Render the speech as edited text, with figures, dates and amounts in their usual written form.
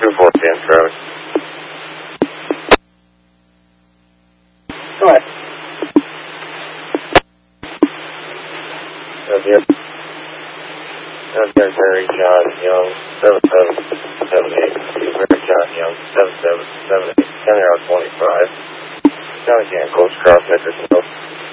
2410 Travis. Go ahead. Barry John Young, 7778. Barry John Young, 7778. 10 hour 25. County Can close cross, Edgerton.